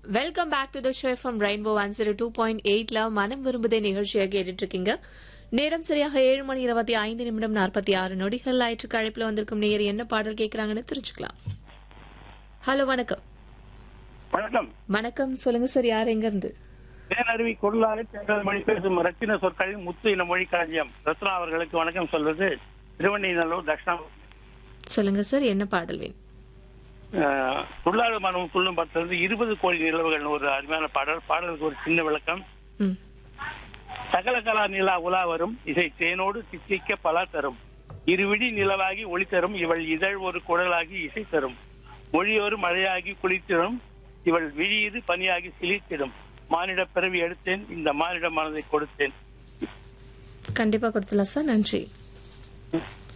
Welcome back to the show from rainbow 102.8ல மனம் விரும்புதே நிகழ்ச்சியை கேட்டுட்டு இருக்கீங்க. நேரம் சரியாக 7:25 நொடிகள் ஆயிற்று. அழைப்புல வந்திருக்கும் நேயர் என்ன பாடல் கேட்கறாங்கன்னு தெரிஞ்சுக்கலாம். ஹலோ, வணக்கம். வணக்கம். வணக்கம், சொல்லுங்க சார், யார் எங்க இருந்து? தேனருவி கொள்ளாறு தேர்தல் மொழி பேசும் ரத்தின சொற்களின் முத்து இன மொழி களஞ்சியம் ரத்னா அவர்களுக்கு வணக்கம் சொல்வது திருவண்ணைநல்லூர் தட்சிணா. சொல்லுங்க சார், என்ன பாடல் வேணும்? துள்ளாறு மனம் துள்ளும் பத்திலிருந்து 20 கோடி நிலவுகள் ஒரு அருமையான பாடல். பாடலுக்கு ஒரு சின்ன விளக்கம். சகல கலா நிலா உலா வரும், இசை தேனோடு சித்திக்க பலா தரும், இருவிழி நிலவாகி ஒளி தரும், இவள் இதழ் ஒரு குடலாகி இசை தரும், மொழியோரு மழையாகி குளித்திடும், இவள் விழியது பனியாகி சிலித்திடும், மானிட பிறவி எடுத்தேன், இந்த மானிட மனதை கொடுத்தேன். கண்டிப்பா கொடுத்துலாம் சார், நன்றி.